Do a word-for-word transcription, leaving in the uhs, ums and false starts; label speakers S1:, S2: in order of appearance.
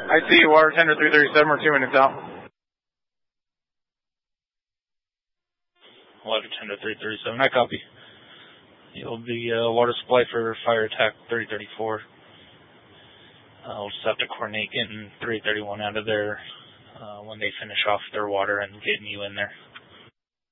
S1: I see you, water tender three thirty-seven, we're two minutes out.
S2: Water tender three thirty-seven, I copy. You'll be uh, water supply for fire attack three thirty-four. Uh, we'll just have to coordinate getting three thirty-one out of there uh, when they finish off their water and getting you in there.